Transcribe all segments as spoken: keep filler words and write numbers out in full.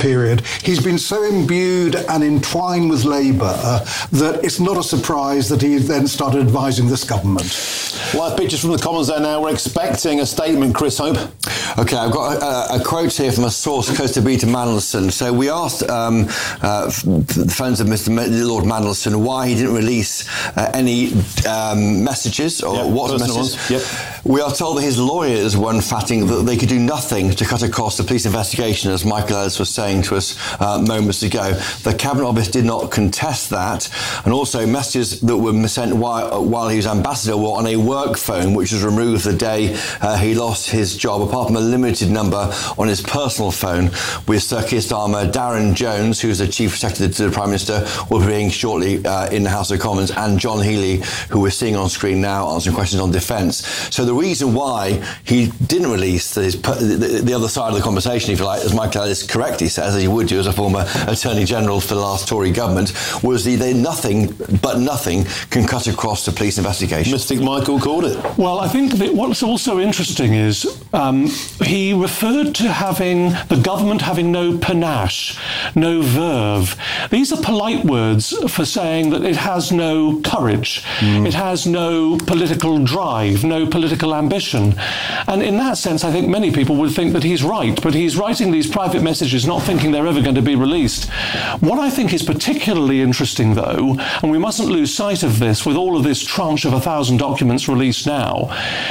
period, he's been so imbued and entwined with Labour uh, that it's not a surprise that he then started advising this government. Live pictures from the Commons there now. We're expecting a statement, Chris Hope. OK, I've got a, a quote here from a source close to Peter Mandelson. So we asked um, uh, the friends of Mister Lord Mandelson why he didn't release uh, any um, messages or yep, what messages. Yep. We are told that his lawyers were emphatic that they could do nothing to cut across the police investigation, as Michael Ellis was saying to us uh, moments ago. The Cabinet Office did not contest that, and also messages that were sent while, while he was ambassador were on a work phone, which was removed the day uh, he lost his job, apart from a limited number on his personal phone, with Sir Keir Starmer, Darren Jones, who's the Chief Secretary to the Prime Minister, will be being shortly uh, in the House of Commons, and John Healey, who we're seeing on screen now, answering questions on defence. So the reason why he didn't release his, the, the other side of the conversation, if you like, as Michael Ellis correctly says, as he would do as a former Attorney General for the last Tory government, was the, they nothing but nothing can cut across the police investigation. Mystic Michael called it. Well, I think that what's also interesting is um, he referred to having the government having no panache, no verve. These are polite words for saying that it has no courage, mm. it has no political drive, no political ambition. And in that sense, I think many people would think that he's right, but he's writing these private messages not thinking they're ever going to be released. What I think is particularly interesting, though, and we mustn't lose sight of this with all of this tranche of a thousand documents released now,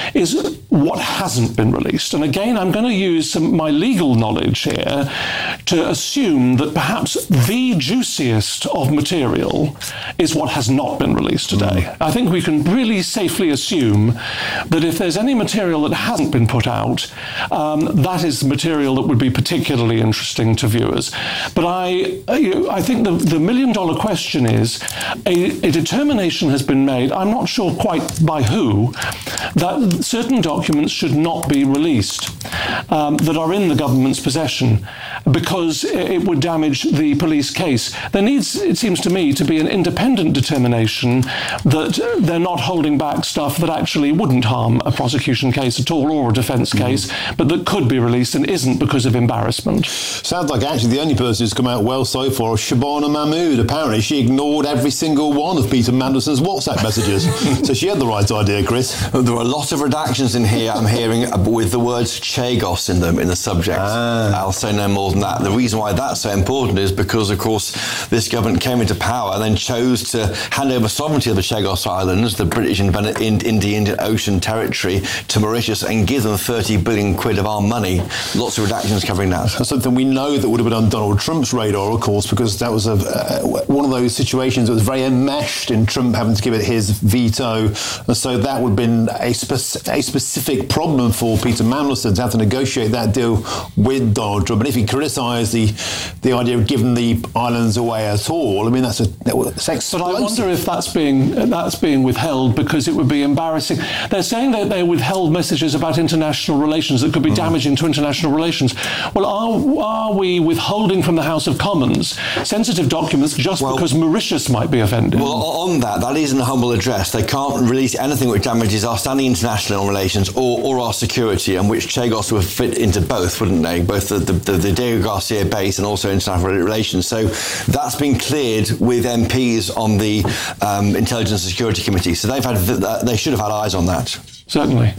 is what hasn't been released. And again, I'm going to use some, my legal knowledge here to assume that perhaps the juiciest of material is what has not been released today. Mm. I think we can really safely assume that if there's any material that hasn't been put out, um, that is the material that would be particularly interesting to viewers. But I, you know, I think the, the million-dollar question is, a, a determination has been made, I'm not sure quite by who, that certain documents should not be released um, that are in the government's possession because it would damage the police case. There needs, it seems to me, to be an independent determination that they're not holding back stuff that actually wouldn't harm a prosecution case at all or a defence case, mm. but that could be released and isn't because of embarrassment. Sounds like actually the only person who's come out well so far is Shabana Mahmood. Apparently she ignored every single one of Peter Mandelson's WhatsApp messages. So she had the right idea, Chris. There are a lot of redactions in here I'm hearing with the words Chagos in them in the subject. Ah. I'll say no more than that. The reason why that's so important is because, of course, this government came into power and then chose to hand over sovereignty of the Chagos Islands, the British independent Indian Ocean territory, to Mauritius and give them thirty billion quid of our money. Lots of redactions covering that. That's something we know that would have been on Donald Trump's radar, of course, because that was a, uh, one of those situations that was very enmeshed in Trump having to give it his veto. And so that would have been a, spe- a specific problem for Peter Mandelson to have to negotiate that deal with Donald Trump. And if he criticised the the idea of giving the islands away at all, I mean, that's a that's explosive. But I wonder if that's being that's being withheld because it would be embarrassing. They're saying that they withheld messages about international relations that could be mm. damaging to international relations. Well, are are we withholding from the House of Commons sensitive documents just well, because Mauritius might be offended? Well, on that, that is in the humble address. They can't release anything which damages our standing international relations or, or our security, and which Chagos would fit into both, wouldn't they? Both the, the, the, the Diego Garcia base and also international relations. So that's been cleared with M Ps on the um, Intelligence and Security Committee. So they've had they should have had eyes on that. Certainly.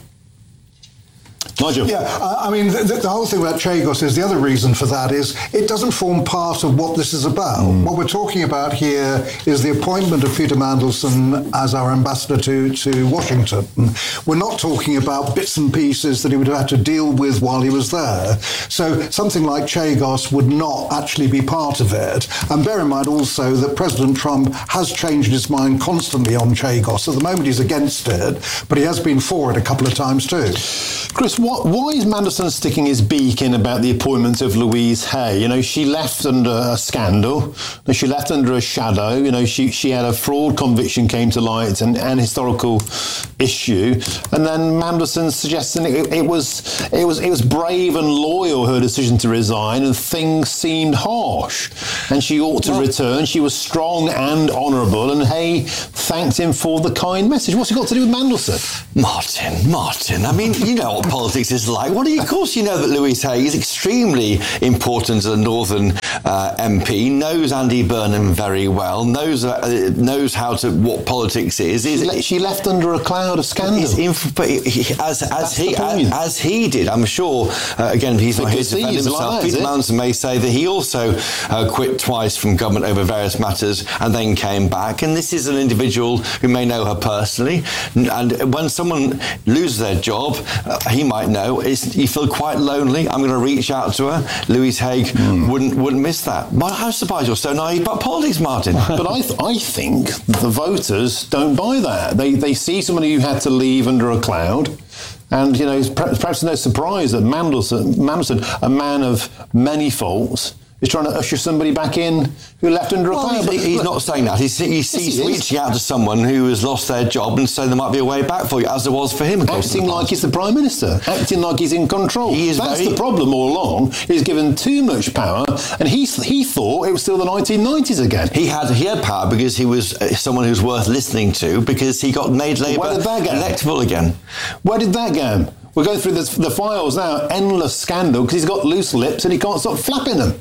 Nigel. Yeah, I mean, the, the whole thing about Chagos is the other reason for that is it doesn't form part of what this is about. Mm. What we're talking about here is the appointment of Peter Mandelson as our ambassador to, to Washington. We're not talking about bits and pieces that he would have had to deal with while he was there. So something like Chagos would not actually be part of it. And bear in mind also that President Trump has changed his mind constantly on Chagos. At the moment he's against it, but he has been for it a couple of times too. Chris, what, why is Mandelson sticking his beak in about the appointment of Louise Hay? You know, she left under a scandal. She left under a shadow. You know, she, she had a fraud conviction came to light and an historical issue. And then Mandelson suggesting it, it was it was it was brave and loyal, her decision to resign, and things seemed harsh. And she ought to well, return. She was strong and honourable, and Hay thanked him for the kind message. What's it got to do with Mandelson? Martin, Martin, I mean, you know what politics is like. What do you, of course you know that Louise Hay is extremely important to the northern uh, M P, knows Andy Burnham very well, knows uh, knows how to what politics is. She, le- she left under a cloud of scandal. Inf- as as he as, as he did, I'm sure. Uh, again, he's not here to defend himself. Peter Mandelson may say that he also uh, quit twice from government over various matters and then came back. And this is an individual who may know her personally. And when someone loses their job, uh, he might know. It's, you feel quite lonely. I'm going to reach out to her. Louise Haigh mm. wouldn't wouldn't miss that. But I'm surprised you're so naive about politics, Martin. But I th- I think the voters don't buy that. They they see somebody who had to leave under a cloud. And, you know, perhaps no surprise that Mandelson, Mandelson, a man of many faults, is trying to usher somebody back in who left under a well, cloud. He's, he's not saying that. He's, he's, yes, he's he reaching out to someone who has lost their job and so there might be a way back for you, as there was for him. Acting like he's the Prime Minister, acting like he's in control. He is That's very... the problem all along. He's given too much power, and he he thought it was still the nineteen nineties again. He had he had power because he was someone who's worth listening to, because he got made Labour electable again. Where did that go? We're going through the, the files now, endless scandal, because he's got loose lips and he can't stop flapping them.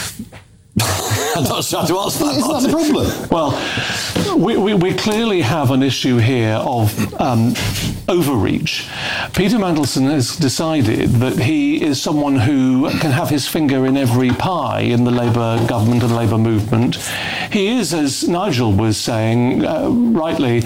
I'm not sure to answer that. Isn't that the problem? Well, we, we, we clearly have an issue here of um, overreach. Peter Mandelson has decided that he is someone who can have his finger in every pie in the Labour government and Labour movement. He is, as Nigel was saying uh, rightly,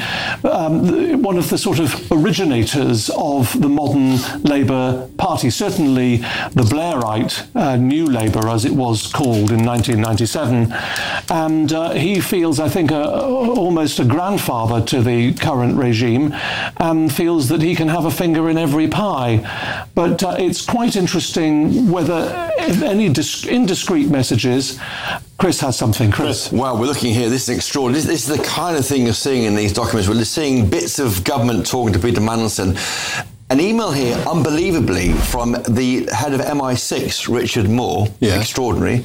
um, one of the sort of originators of the modern Labour Party, certainly the Blairite uh, New Labour, as it was called in nineteen ninety-seven. And uh, he feels, I think, uh, almost a grandfather to the current regime, and feels that he can have a finger in every pie. But uh, it's quite interesting whether any dis- indiscreet messages. Chris has something. Chris. Well, we're looking here. This is extraordinary. This, this is the kind of thing you're seeing in these documents. We're seeing bits of government talking to Peter Mandelson. An email here, unbelievably, from the head of M I six, Richard Moore. Yeah. Extraordinary.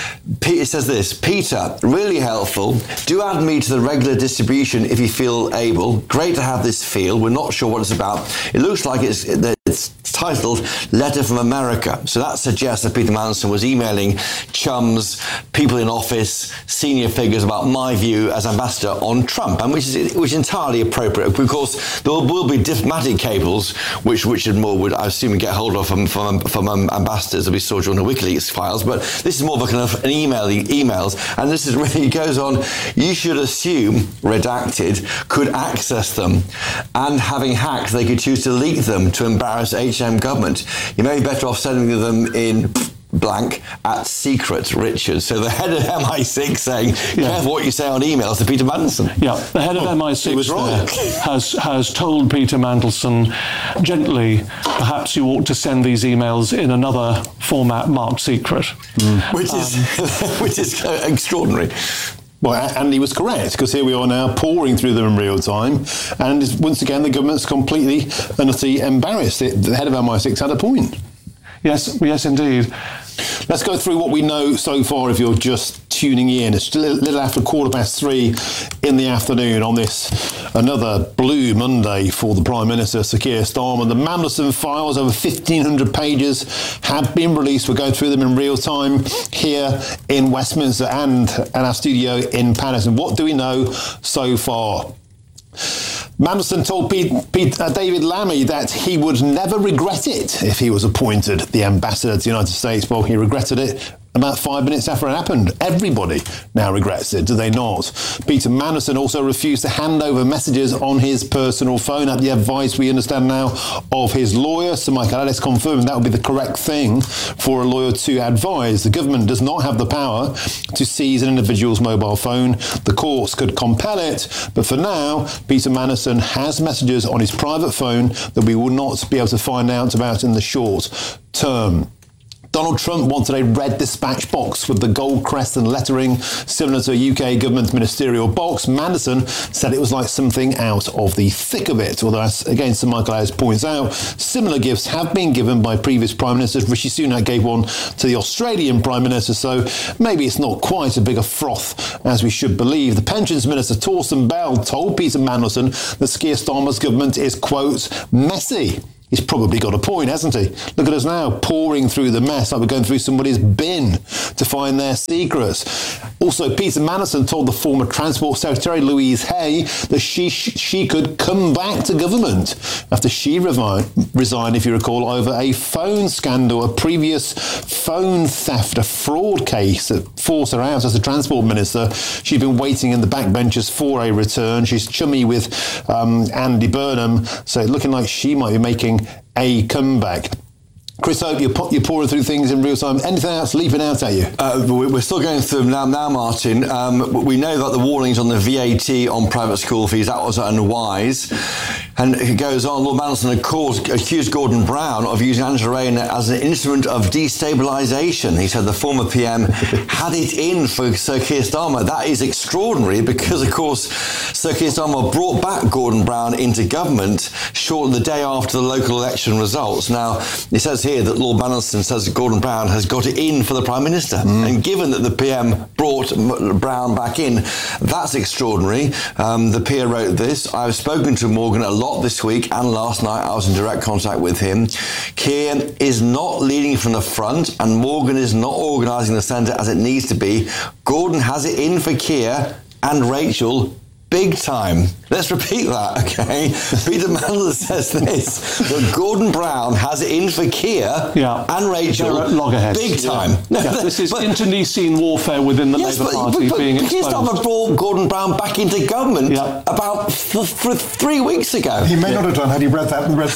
It says this: Peter, really helpful. Do add me to the regular distribution if you feel able. Great to have this field. We're not sure what it's about. It looks like it's, it's titled Letter from America. So that suggests that Peter Mandelson was emailing chums, people in office, senior figures about my view as ambassador on Trump, and which is which is entirely appropriate. Of course, there will be diplomatic cables which Richard Moore would, I assume, get hold of from from, from um, ambassadors that we saw during the WikiLeaks files. But this is more of a kind of an email, emails, and this is really, it goes on. You should assume redacted could access them, and having hacked, they could choose to leak them to embarrass H M government. You may be better off sending them in blank at secret, Richard. So the head of M I six saying, yeah. Careful what you say on emails to Peter Mandelson. Yeah, the head of oh, M I six was right. has has told Peter Mandelson gently, perhaps you ought to send these emails in another format marked secret. Mm. Which is um, which is extraordinary. Well, and he was correct, because here we are now pouring through them in real time, and once again the government's completely and utterly embarrassed. The head of M I six had a point. Yes, yes, indeed. Let's go through what we know so far if you're just tuning in. It's a little after quarter past three in the afternoon on this, another blue Monday for the Prime Minister, Sir Keir Starmer. The Mandelson files, over fifteen hundred pages, have been released. We're going through them in real time here in Westminster and at our studio in Paddington. What do we know so far? Mandelson told Pete, Pete, uh, David Lammy that he would never regret it if he was appointed the ambassador to the United States. Well, he regretted it about five minutes after it happened. Everybody now regrets it, do they not? Peter Mandelson also refused to hand over messages on his personal phone at the advice, we understand now, of his lawyer. Sir Michael Ellis confirmed that would be the correct thing for a lawyer to advise. The government does not have the power to seize an individual's mobile phone. The courts could compel it, but for now, Peter Mandelson has messages on his private phone that we will not be able to find out about in the short term. Donald Trump wanted a red dispatch box with the gold crest and lettering similar to a U K government ministerial box. Mandelson said it was like something out of the thick of it. Although, as again Sir Michael Ellis points out, similar gifts have been given by previous Prime Ministers. Rishi Sunak gave one to the Australian Prime Minister, so maybe it's not quite as big a froth as we should believe. The Pensions Minister, Torsten Bell, told Peter Mandelson that Keir Starmer's government is, quote, messy. he's probably got a point, hasn't he? Look at us now, pouring through the mess like we're going through somebody's bin to find their secrets. Also, Peter Mandelson told the former Transport Secretary, Louise Hay, that she she could come back to government after she revi- resigned, if you recall, over a phone scandal, a previous phone theft, a fraud case that forced her out as a Transport Minister. She'd been waiting in the backbenches for a return. She's chummy with um, Andy Burnham, so looking like she might be making a comeback. Chris Hope, you're, you're pouring through things in real time. Anything else leaping out at you? Uh, we're still going through them now, now Martin. Um, we know that the warnings on the V A T on private school fees, that was unwise. And it goes on, Lord Mandelson, of course, accused Gordon Brown of using Angela Rayner as an instrument of destabilisation. He said the former P M had it in for Sir Keir Starmer. That is extraordinary because, of course, Sir Keir Starmer brought back Gordon Brown into government shortly the day after the local election results. Now, it says here that Lord Mandelson says that Gordon Brown has got it in for the Prime Minister. Mm. And given that the P M brought Brown back in, that's extraordinary. Um, the P M wrote this: I've spoken to Morgan a lot this week and last night. I was in direct contact with him. Keir is not leading from the front and Morgan is not organising the centre as it needs to be. Gordon has it in for Keir and Rachel big time. Let's repeat that, okay? Peter Mandelson says this, that Gordon Brown has it in for Keir yeah. and Rachel loggerheads. big time. Yeah. Yeah, this is but, internecine warfare within the yes, Labour but, Party but, being but exposed. Keir Starmer brought Gordon Brown back into government yeah. about f- f- three weeks ago. He may yeah. not have done had he read that and read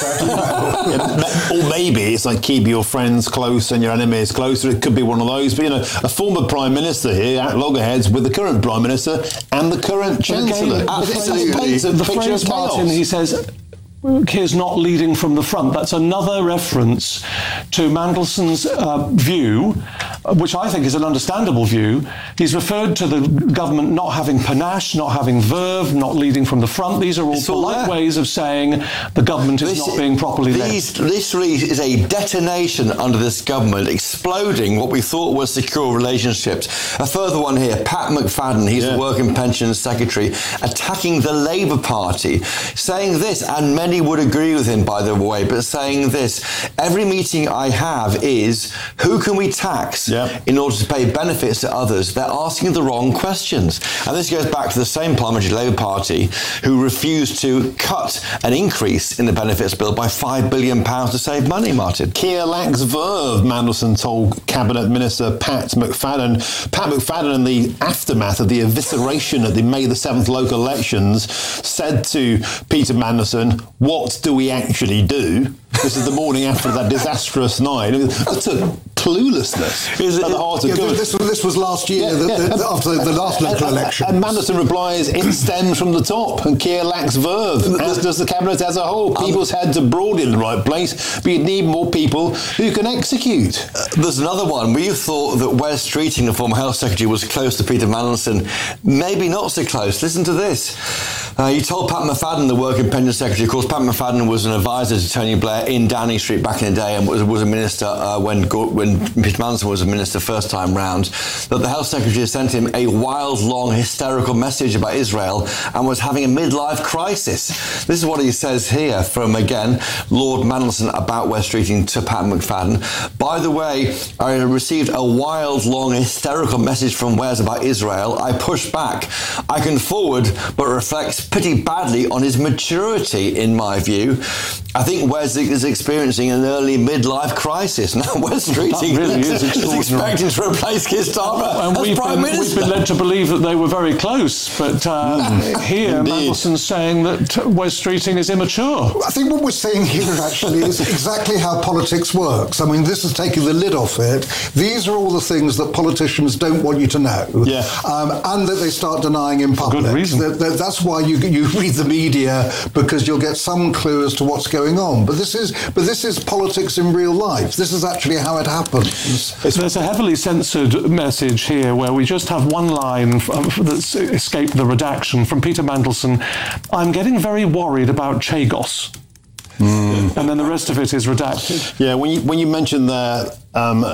that. yeah, or maybe it's like keep your friends close and your enemies closer. It could be one of those. But, you know, a former Prime Minister here at loggerheads with the current Prime Minister and the current Chancellor. Absolutely. The, the phrase, Martin, he says, Keir's not leading from the front. That's another reference to Mandelson's uh, view, which I think is an understandable view. He's referred to the government not having panache, not having verve, not leading from the front. These are all it's polite all ways of saying the government is this, not being properly these, led. This really is a detonation under this government, exploding what we thought were secure relationships. A further one here, Pat McFadden, he's yeah. the Work and Pensions Secretary, attacking the Labour Party, saying this, and many would agree with him, by the way, but saying this: every meeting I have is, who can we tax yep. in order to pay benefits to others? They're asking the wrong questions. And this goes back to the same Parliamentary Labour Party who refused to cut an increase in the benefits bill by five billion pounds to save money, Martin. Keir lacks verve, Mandelson told Cabinet Minister Pat McFadden. Pat McFadden, in the aftermath of the evisceration at the May the seventh local elections, said to Peter Mandelson, what do we actually do? This is the morning after that disastrous night. That's a cluelessness is it, at the heart of yeah, good. This, this was last year, yeah, the, yeah. the, after the last local election. And Mandelson replies, it stems from the top, and Keir lacks verve, as does the Cabinet as a whole. People's heads are broad in the right place, but you need more people who can execute. Uh, there's another one. We thought that Wes Streeting, the former Health Secretary, was close to Peter Mandelson. Maybe not so close. Listen to this. Uh, he told Pat McFadden, the Work and Pensions Secretary, of course, Pat McFadden was an advisor to Tony Blair in Downing Street back in the day and was, was a minister uh, when when Peter Mandelson was a minister first time round, that the Health Secretary sent him a wild, long, hysterical message about Israel and was having a midlife crisis. This is what he says here from, again, Lord Mandelson about Wes Streeting to Pat McFadden. By the way, I received a wild, long, hysterical message from Wes about Israel. I pushed back. I can forward, but reflects pretty badly on his maturity, in my view. I think Wes is experiencing an early midlife crisis. Now, Wes Streeting really is, is expecting to replace Keir Starmer and as we've Prime been, Minister. We've been led to believe that they were very close, but uh, mm, here Mandelson's saying that Wes Streeting is immature. I think what we're saying here actually is exactly how politics works. I mean, this is taking the lid off it. These are all the things that politicians don't want you to know, yeah. um, and that they start denying in public. For good reason. That, that, that's why you you read the media, because you'll get some clue as to what's going on. But this is but this is politics in real life. This is actually how it happens. There's a heavily censored message here where we just have one line f- that's escaped the redaction from Peter Mandelson. I'm getting very worried about Chagos. Mm. And then the rest of it is redacted. Yeah, when you when you mentioned that um,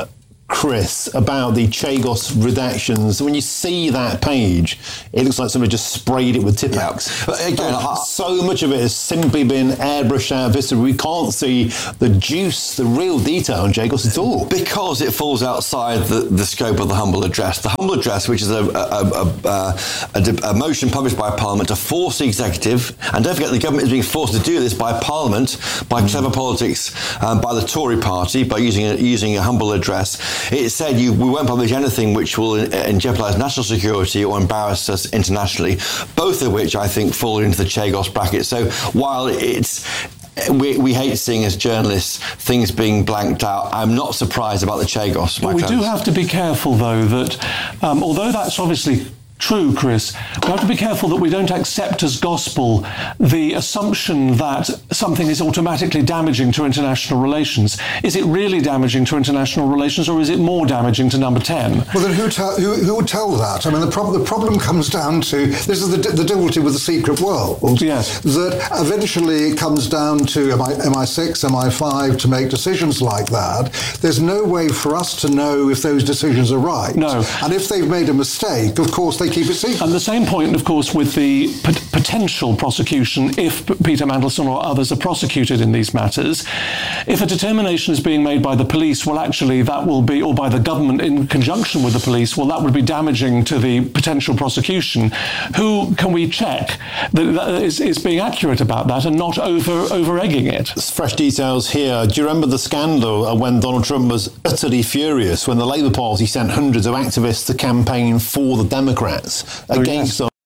Chris, about the Chagos redactions. When you see that page, it looks like somebody just sprayed it with Tipp-Ex. Yeah. Again, I, so much of it has simply been airbrushed out of history. We can't see the juice, the real detail on Chagos at all. Because it falls outside the, the scope of the humble address. The humble address, which is a, a, a, a, a motion published by Parliament to force the executive, and don't forget the government is being forced to do this by Parliament, by mm. clever politics, um, by the Tory party, by using a, using a humble address. It said you, we won't publish anything which will uh, jeopardise national security or embarrass us internationally, both of which I think fall into the Chagos bracket. So while it's We, we hate seeing as journalists things being blanked out. I'm not surprised about the Chagos. But we do have to be careful, though, that um, although that's obviously true, Chris, we have to be careful that we don't accept as gospel the assumption that something is automatically damaging to international relations. Is it really damaging to international relations, or is it more damaging to number ten? Well, then who, tell, who, who would tell that? I mean, the, prob- the problem comes down to, this is the, the difficulty with the secret world, yes. that eventually it comes down to M I six, M I five to make decisions like that. There's no way for us to know if those decisions are right. No. And if they've made a mistake, of course, they keep it secret. And the same point, of course, with the pot- potential prosecution, if P- Peter Mandelson or others are prosecuted in these matters, if a determination is being made by the police, well, actually, that will be, or by the government in conjunction with the police, well, that would be damaging to the potential prosecution. Who can we check that, that is, is being accurate about that and not over over egging it? There's fresh details here. Do you remember the scandal when Donald Trump was utterly furious when the Labour Party sent hundreds of activists to campaign for the Democrats against oh, yes.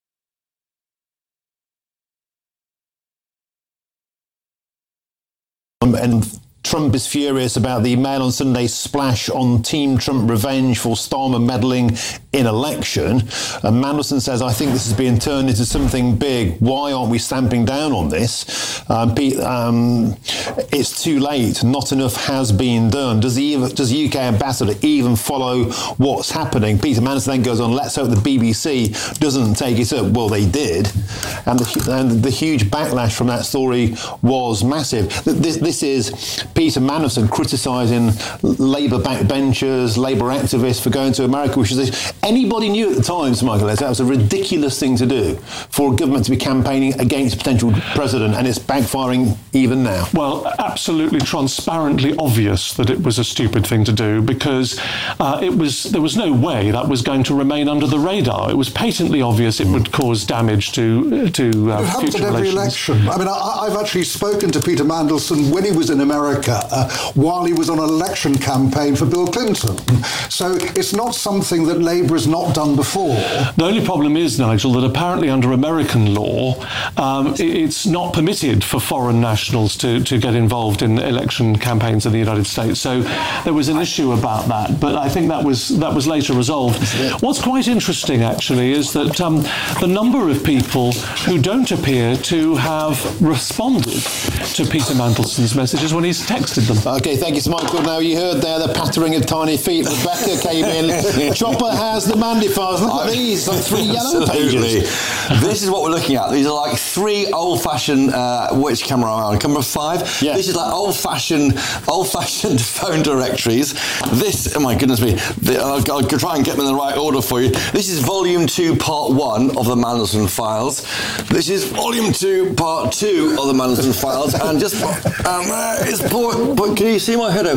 um, and Trump is furious about the Mail on Sunday splash on Team Trump revenge for Starmer meddling in election. And Mandelson says, I think this is being turned into something big. Why aren't we stamping down on this? Um, Pete, um, it's too late. Not enough has been done. Does the, does the U K ambassador even follow what's happening? Peter Mandelson then goes on, let's hope the B B C doesn't take it up. Well, they did. And the, and the huge backlash from that story was massive. This, this is Peter Mandelson criticising Labour backbenchers, Labour activists for going to America, which is anybody knew at the time, Sir Michael, that was a ridiculous thing to do for a government to be campaigning against a potential president, and it's backfiring even now. Well, absolutely transparently obvious that it was a stupid thing to do, because uh, it was there was no way that was going to remain under the radar. It was patently obvious it would cause damage to to uh, it happens future at every relations. election. I mean, I, I've actually spoken to Peter Mandelson when he was in America, Uh, while he was on an election campaign for Bill Clinton. So it's not something that Labour has not done before. The only problem is, Nigel, that apparently under American law, um, it's not permitted for foreign nationals to, to get involved in election campaigns in the United States. So there was an issue about that, but I think that was that was later resolved. What's quite interesting, actually, is that um, the number of people who don't appear to have responded to Peter Mandelson's messages when he's texted them. Okay, thank you, Sir Michael. Now, you heard there the pattering of tiny feet. Rebecca came in. Chopper has the Mandy files. Look at these, like three yellow pages. This is what we're looking at. These are like three old-fashioned, uh, which camera am I on? Camera five? Yeah. This is like old-fashioned, old-fashioned phone directories. This, oh my goodness me, the, I'll, I'll try and get them in the right order for you. This is volume two, part one of the Mandelson files. This is volume two, part two of the Mandelson files. And just, um, uh, it's poor, but can you see my header?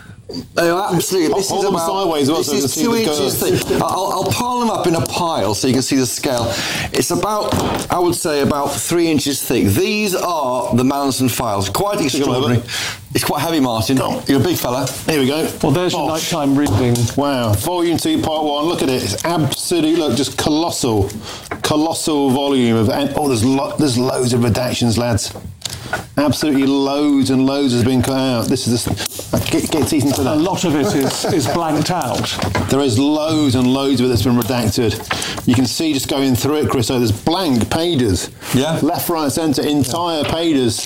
Oh, absolutely. This Hold is them about, sideways. This is two inches thick. I'll, I'll pile them up in a pile so you can see the scale. It's about, I would say, about three inches thick. These are the Mandelson files. Quite extraordinary. It's quite heavy, Martin. You're a big fella. Here we go. Well, there's your nighttime reading. Wow. Volume two, part one. Look at it. It's absolutely, look, just colossal, colossal volume of. Oh, there's lo- there's loads of redactions, lads. Absolutely loads and loads has been cut out. This is a, get, get teeth into that. A lot of it is, is blanked out. There is loads and loads of it that's been redacted. You can see just going through it, Chris, so there's blank pages. Yeah. Left, right, centre, entire yeah. pages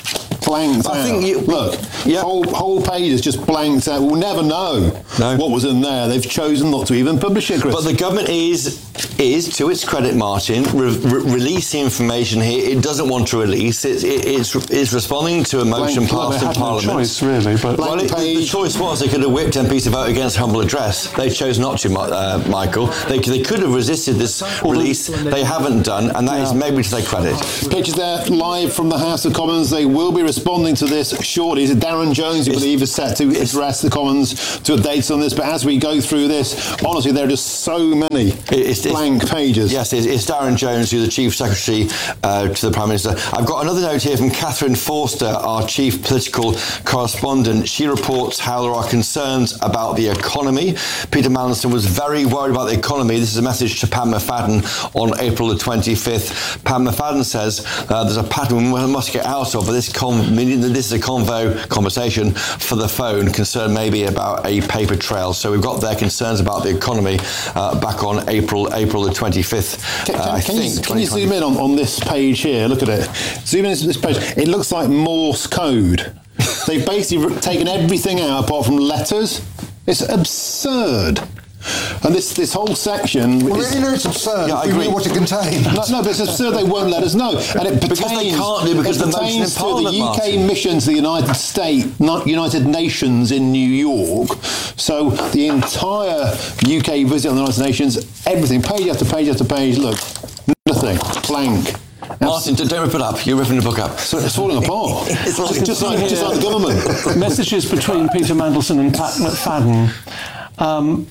blanked I out. think you, Look, yeah. whole, whole page is just blanked out. We'll never know No. what was in there. They've chosen not to even publish it, Chris. But the government is, is to its credit, Martin, re- re- releasing information here it doesn't want to release. It, it, it's, it's responding to a motion Blank- Well, they passed in had no Parliament. choice, really. But Well, it, the choice was they could have whipped M Ps to vote against humble address. They chose not to, uh, Michael. They, they could have resisted this release. They haven't done, and that is maybe to their credit. Pictures there live from the House of Commons. They will be responding to this shortly. Is it Darren Jones, you believe, is set to address the Commons to update on this? But as we go through this, honestly, there are just so many It's, blank it's, pages. Yes, it's, it's Darren Jones, who's the Chief Secretary uh, to the Prime Minister. I've got another note here from Catherine Forster, our Chief Political Correspondent. She reports how there are concerns about the economy. Peter Mandelson was very worried about the economy. This is a message to Pam McFadden on April the twenty-fifth. Pam McFadden says uh, there's a pattern we must get out of, but this, con- this is a convo conversation for the phone, concerned maybe about a paper trail. So we've got their concerns about the economy uh, back on April April the twenty-fifth. Can, can, uh, I can think. you, can you zoom in on, on this page here? Look at it. Zoom in on this page. It looks like Morse code. They've basically taken everything out apart from letters. It's absurd. And this this whole section... Well, is, you know it's absurd. Yeah, I we agree. knew what it contained. No, no, but it's absurd they won't let us know. And it pertains, Because they can't do, because it the motion in pertains to the Parliament, U K Martin. mission to the United States, not United Nations in New York. So the entire U K visit on the United Nations, everything, page after page after page, look, nothing, blank. Martin, don't rip it up. You're ripping the book up. So it's falling apart. It's like- just, like, just like the government. messages between Peter Mandelson and Pat McFadden. Um,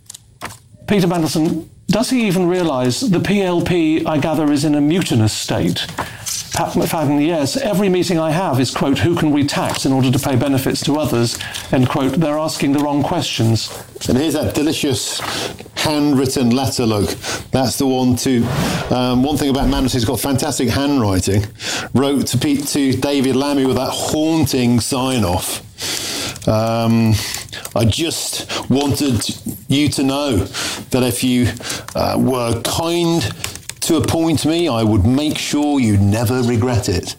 Peter Mandelson, does he even realise the P L P, I gather, is in a mutinous state? Pat McFadden, yes, every meeting I have is, quote, who can we tax in order to pay benefits to others, end quote. They're asking the wrong questions. And here's that delicious handwritten letter, look. That's the one to... Um, one thing about Mandelson, he's got fantastic handwriting. Wrote to, Pete, to David Lammy with that haunting sign-off. Um, I just wanted you to know that if you uh, were kind to appoint me, I would make sure you never regret it.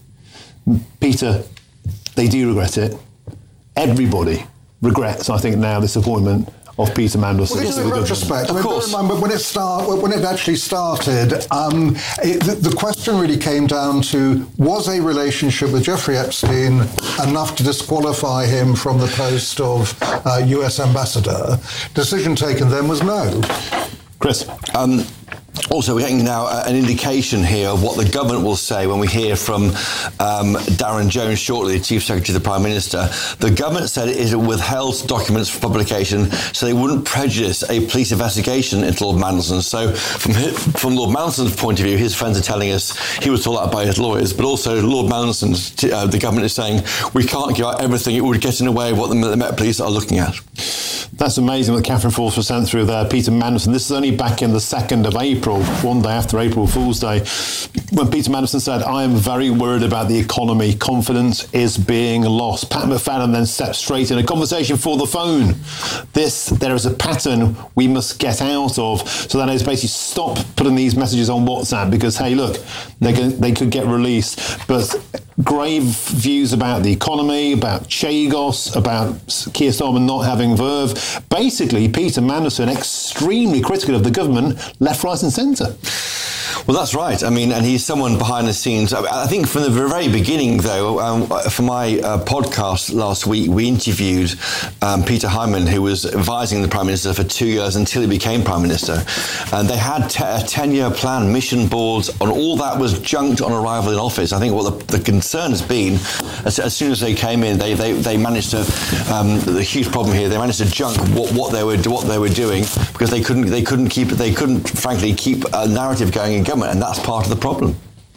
Peter, they do regret it. Everybody regrets, I think, now this appointment of Peter Mandelson. Well, in retrospect, I mean, bear in mind, but when it start, when it actually started, um, it, the, the question really came down to: was a relationship with Jeffrey Epstein enough to disqualify him from the post of uh, U S ambassador? Decision taken then was no. Chris. Um, Also, we're getting now uh, an indication here of what the government will say when we hear from um, Darren Jones shortly, the Chief Secretary of the Prime Minister. The government said it withheld documents for publication so they wouldn't prejudice a police investigation into Lord Mandelson. So from from Lord Mandelson's point of view, his friends are telling us he was told that by his lawyers, but also Lord Mandelson's, uh, the government is saying we can't give out everything. It would get in the way of what the, the Met Police are looking at. That's amazing what Catherine Forster sent through there. Peter Mandelson, this is only back in the second of April, one day after April Fool's Day, when Peter Mandelson said, I am very worried about the economy. Confidence is being lost. Pat McFadden then stepped straight in a conversation for the phone. This, there is a pattern we must get out of. So that is basically stop putting these messages on WhatsApp because, hey, look, they can, they could get released. But grave views about the economy, about Chagos, about Keir Starmer not having verve. Basically, Peter Mandelson extremely critical of the government, left, right and centre. Well, that's right. I mean, and he's someone behind the scenes. I think from the very beginning, though, um, for my uh, podcast last week, we interviewed um, Peter Hyman, who was advising the Prime Minister for two years until he became Prime Minister. And they had te- a ten-year plan, mission boards, and all that was junked on arrival in office. I think what the, the concern has been, as, as soon as they came in, they they, they managed to, um, the huge problem here, they managed to junk what, what they were what they were doing because they couldn't they couldn't keep they couldn't frankly keep a narrative going in government, and that's part of the problem.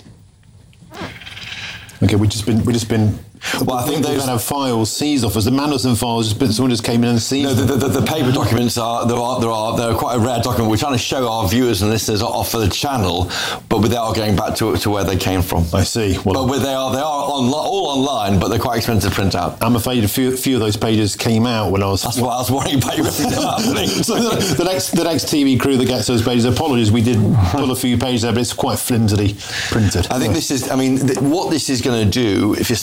Okay, we've just been we've just been. Well, I think they've those had files seized off us. The Mandelson files, just been, someone just came in and seized no, them. the, the, the paper documents are there are there are they're quite a rare document. We're trying to show our viewers and listeners off of the channel, but without going back to to where they came from. I see. Well, but they are they are on, all online, but they're quite expensive to print out. I'm afraid a few, few of those pages came out when I was. That's what I was worrying about. You ripping them up. So the, the next the next T V crew that gets those pages, apologies, we did pull a few pages there, but it's quite flimsily printed. I think this is. I mean, th- what this is going to do, if you take a step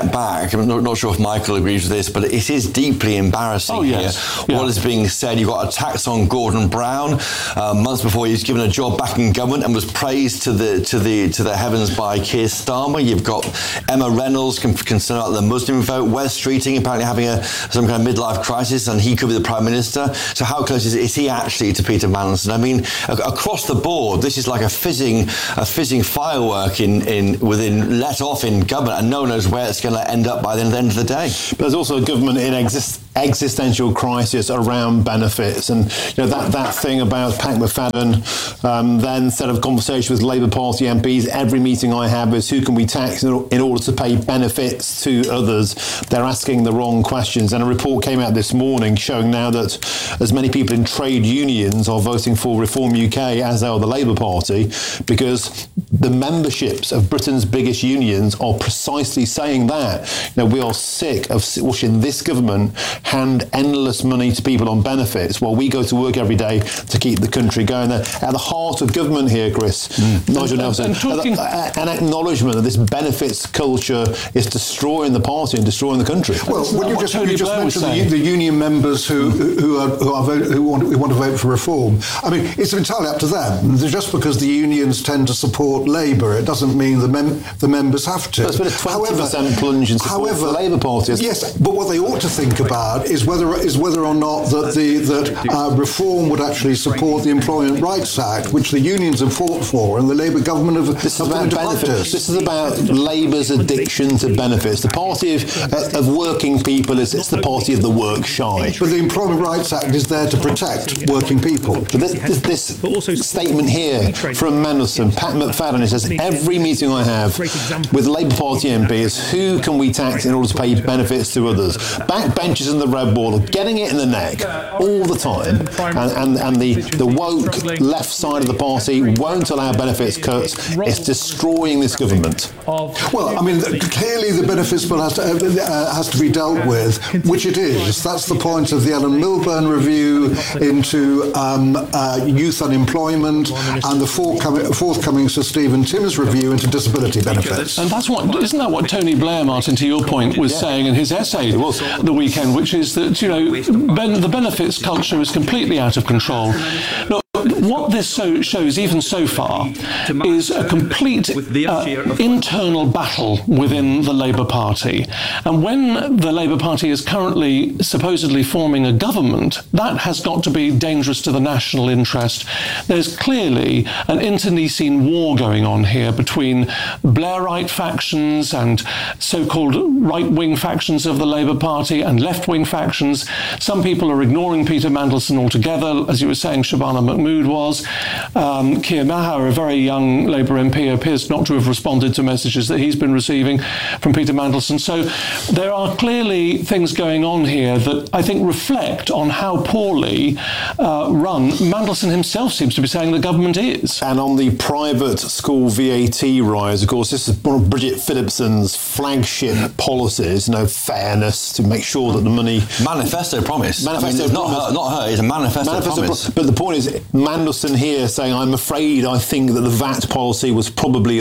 step back, I'm not, not sure if Michael agrees with this, but it is deeply embarrassing oh, yes. here. Yeah. What is being said, you've got attacks on Gordon Brown, uh, months before he was given a job back in government and was praised to the to the to the heavens by Keir Starmer. You've got Emma Reynolds concerned about the Muslim vote, Wes Streeting apparently having a some kind of midlife crisis, and he could be the Prime Minister. So how close is, is he actually to Peter Mandelson? I mean, across the board, this is like a fizzing a fizzing firework in, in within let off in government, and no one knows where it's going to end up by the end of the day. But there's also a government in exist- existential crisis around benefits, and you know that, that thing about Pat McFadden um, then set of conversation with Labour Party M Ps. Every meeting I have is who can we tax in, in order to pay benefits to others. They're asking the wrong questions, and a report came out this morning showing now that as many people in trade unions are voting for Reform U K as are the Labour Party, because the memberships of Britain's biggest unions are precisely saying that. You know, we are sick of watching this government hand endless money to people on benefits while we go to work every day to keep the country going. At the heart of government here, Chris, mm. Nigel Nelson, talking- an acknowledgement that this benefits culture is destroying the party and destroying the country. Well, when you just, you just mentioned the, the union members who who are, who, are vote, who, want, who want to vote for reform, I mean, it's entirely up to them. Just because the unions tend to support Labour, it doesn't mean the mem- the members have to. There's been a twenty percent however, plunge in support however, for the Labour Party. Yes, but what they ought to think about is whether is whether or not that the that uh, reform would actually support the Employment Rights Act, which the unions have fought for, and the Labour government have, this have is about benefits. This is about Labour's addiction to benefits. The party of, uh, of working people is it's the party of the work shy. But the Employment Rights Act is there to protect working people. But this, this, this statement here from Mandelson, Pat McFadden, it says every meeting I have with Labour Party M P is who can we tax in order to pay benefits to others. Backbenchers in the red ball are getting it in the neck all the time, and, and, and the, the woke left side of the party won't allow benefits cuts. It's destroying this government. Well, I mean, clearly the benefits bill has to, uh, has to be dealt with, which it is. That's the point of the Ellen Milburn review into um, uh, youth unemployment and the forthcoming, forthcoming Sir Stephen Timms review into disability benefits. And that's what, isn't that what Tony Blair, Martin, to your point, was yeah. saying in his essay the weekend, which is that, you know, ben, the benefits culture is completely out of control. Look, what this so shows, even so far, is a complete uh, internal battle within the Labour Party. And when the Labour Party is currently supposedly forming a government, that has got to be dangerous to the national interest. There's clearly an internecine war going on here between Blairite factions and so-called right-wing factions of the Labour Party and left-wing factions. Some people are ignoring Peter Mandelson altogether, as you were saying, Shabana Mahmood was. Um, Keir Maher, a very young Labour M P, appears not to have responded to messages that he's been receiving from Peter Mandelson. So there are clearly things going on here that I think reflect on how poorly uh, run Mandelson himself seems to be saying the government is. And on the private school V A T rise, of course, this is one of Bridget Phillipson's flagship policies, you know, fairness, to make sure that the money... Manifesto promise. Manifesto I mean, promise. Not her, not her, it's a manifesto, manifesto promise. Pro- but the point is, Mandelson here saying, I'm afraid I think that the V A T policy was probably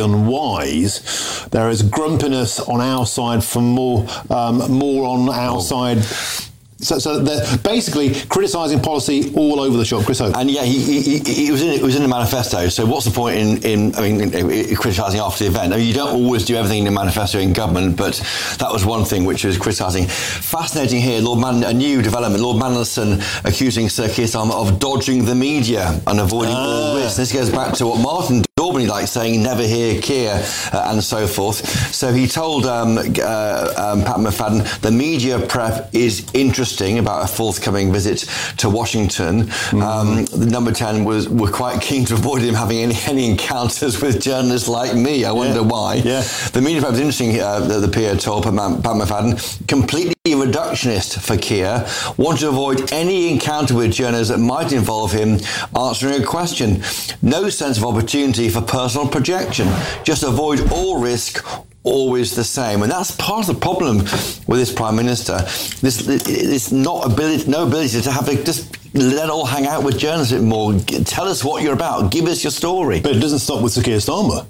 unwise. There is grumpiness on our side from more, um, more on our oh. side. So, so they're basically criticising policy all over the shop, Chris Hope. And yeah, he, he, he was in it was in the manifesto. So what's the point in, in I mean, criticising after the event? I mean, you don't always do everything in the manifesto in government, but that was one thing which was criticising. Fascinating here, Lord Man, a new development. Lord Mandelson accusing Sir Keir Starmer of dodging the media and avoiding ah. all risk. This goes back to what Martin Daubney likes saying, never hear Keir, uh, and so forth. So he told um, uh, um, Pat McFadden, the media prep is interesting about a forthcoming visit to Washington. Mm-hmm. Um, the number ten was were quite keen to avoid him having any, any encounters with journalists like me. I wonder yeah. why. Yeah. The media prep was interesting, uh, the, the P A told Pat McFadden, completely reductionist for Keir, wanted to avoid any encounter with journalists that might involve him answering a question. No sense of opportunity for personal projection. Just avoid all risk, always the same. And that's part of the problem with this Prime Minister. This, this not ability, no ability to have a, just let all hang out with journalists a bit more. Tell us what you're about. Give us your story. But it doesn't stop with Sir Keir Starmer.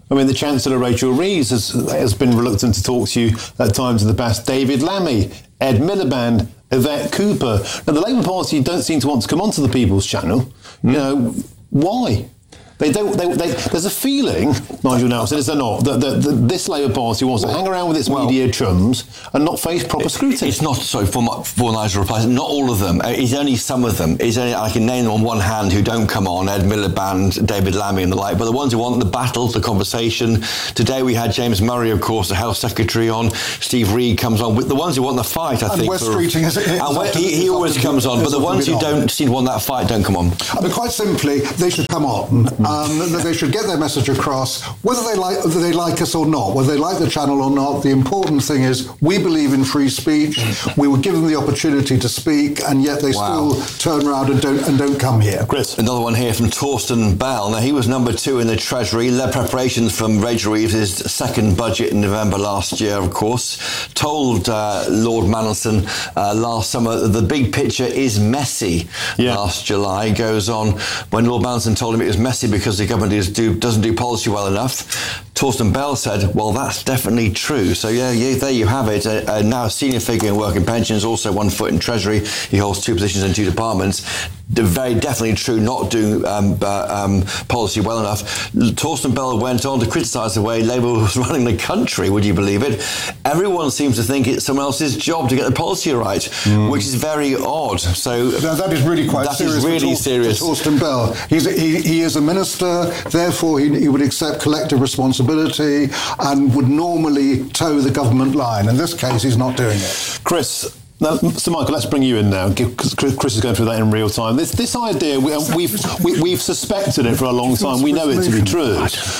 I mean, the Chancellor, Rachel Reeves, has, has been reluctant to talk to you at times in the past. David Lammy, Ed Miliband, Yvette Cooper. Now, the Labour Party don't seem to want to come onto the People's Channel. Mm. You know, why? They don't. They, they, there's a feeling, Nigel Nelson, is there not, that, that, that this Labour Party wants to hang around with its well, media chums and not face proper it, scrutiny. It's not so. For, my, for Nigel replies, not all of them. It's only some of them. It's only I can name them on one hand who don't come on: Ed Miliband, David Lammy, and the like. But the ones who want the battle, the conversation. Today we had James Murray, of course, the Health Secretary, on. Steve Reed comes on. With the ones who want the fight, I and think. Wes Streeting is, is and Wes, he, he always comes on. But the ones who don't seem to want that fight don't come on. I mean, quite simply, they should come on. Um, they should get their message across, whether they like whether they like us or not, whether they like the channel or not. The important thing is we believe in free speech. We were given the opportunity to speak, and yet they wow. still turn around and don't and don't come here. Chris, another one here from Torsten Bell. Now, he was number two in the Treasury, led preparations from Rachel Reeves' second budget in November last year, of course. Told uh, Lord Mandelson uh, last summer that the big picture is messy. Yeah. Last July, goes on when Lord Mandelson told him it was messy because the government is do, doesn't do policy well enough. Torsten Bell said, well, that's definitely true. So, yeah, yeah there you have it. Uh, uh, now a senior figure in work and pensions, also one foot in Treasury. He holds two positions in two departments. Very definitely true, not doing um, uh, um, policy well enough. Torsten Bell went on to criticise the way Labour was running the country, would you believe it? Everyone seems to think it's someone else's job to get the policy right, mm. which is very odd. So now, that is really quite that serious. That is really for serious. For Torsten Bell. He's a, he, he is a minister, therefore he, he would accept collective responsibility and would normally toe the government line. In this case, he's not doing it. Chris, now, so Michael, let's bring you in now, because Chris is going through that in real time. This this idea, we, we've we, we've suspected it for a long time. We know it to be true.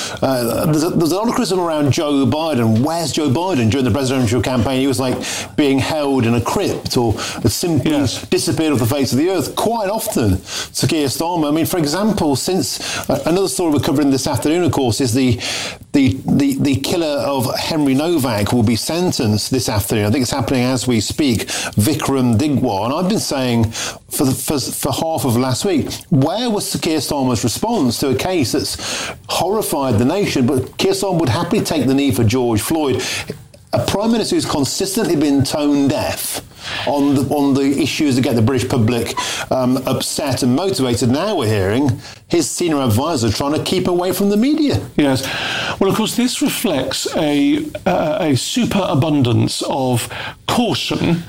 Uh, there's, a, there's a lot of criticism around Joe Biden. Where's Joe Biden? During the presidential campaign, he was like being held in a crypt or simply yes. disappeared off the face of the earth. Quite often, Sir Keir Starmer. I mean, for example, since uh, another story we're covering this afternoon, of course, is the the the the killer of Henry Novak will be sentenced this afternoon. I think it's happening as we speak. Vikram Digwar, and I've been saying for, the, for for half of last week, where was Sir Keir Starmer's response to a case that's horrified the nation? But Keir Starmer would happily take the knee for George Floyd, a Prime Minister who's consistently been tone deaf on the on the issues that get the British public um, upset and motivated. Now we're hearing his senior advisor trying to keep away from the media. Yes. Well, of course, this reflects a uh, a superabundance of caution,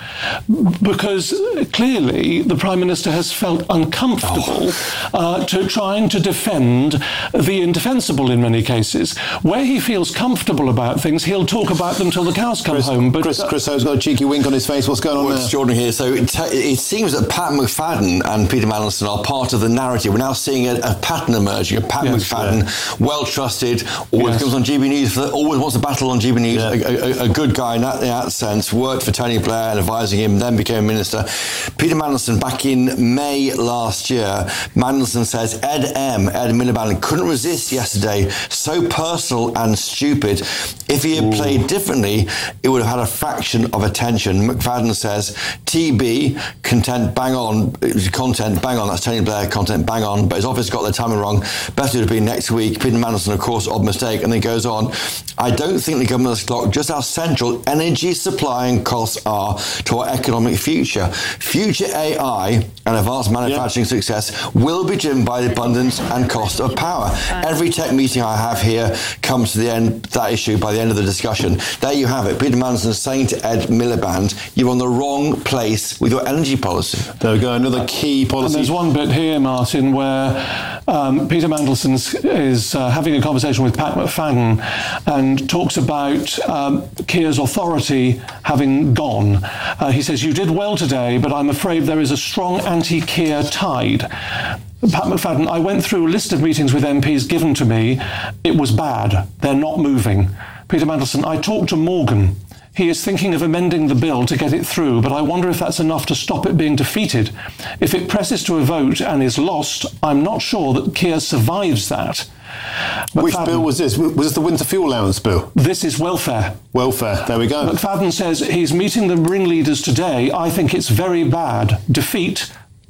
because clearly the Prime Minister has felt uncomfortable oh. uh, to trying to defend the indefensible in many cases. Where he feels comfortable about things, he'll talk about them till the cows come Chris, home. But Chris, uh, Chris has got a cheeky wink on his face. What's going on well, there? Extraordinary here. So it, it seems that Pat McFadden and Peter Mandelson are part of the narrative. We're now seeing a, a pattern emerging. A Pat yes, McFadden, yeah. well trusted, always yes. comes on G B News, for the, always wants a battle on G B News. Yeah. A, a, a good guy in that, in that sense. Worked for Tony Blair and advising him, then became minister. Peter Mandelson, back in May last year, Mandelson says Ed M, Ed Miliband, couldn't resist yesterday. So personal and stupid. If he had Ooh. played differently, it would have had a fraction of attention. McFadden says T B, content bang on, content bang on, that's Tony Blair, content bang on, but his office got their timing wrong. Better would have been next week. Peter Mandelson, of course, odd mistake. And then goes on, I don't think the government has clocked just how central energy supply and costs are to our economic future. Future A I and advanced manufacturing yeah. success will be driven by the abundance and cost of power. Every tech meeting I have here comes to the end, that issue by the end of the discussion. There you have it. Peter Mandelson saying to Ed Miliband, you're on the wrong place with your energy policy. There we go, another key policy. And there's one bit here, Martin, where um, Peter Mandelson is uh, having a conversation with Pat McFadden and talks about um, Keir's authority having gone. Uh, he says, you did well today, but I'm afraid there is a strong anti-Keir tide. Pat McFadden, I went through a list of meetings with M Ps given to me. It was bad. They're not moving. Peter Mandelson, I talked to Morgan. He is thinking of amending the bill to get it through, but I wonder if that's enough to stop it being defeated. If it presses to a vote and is lost, I'm not sure that Keir survives that. McFadden, Which bill was this? Was this the winter fuel allowance bill? This is welfare. Welfare, there we go. McFadden says he's meeting the ringleaders today. I think it's very bad. Defeat,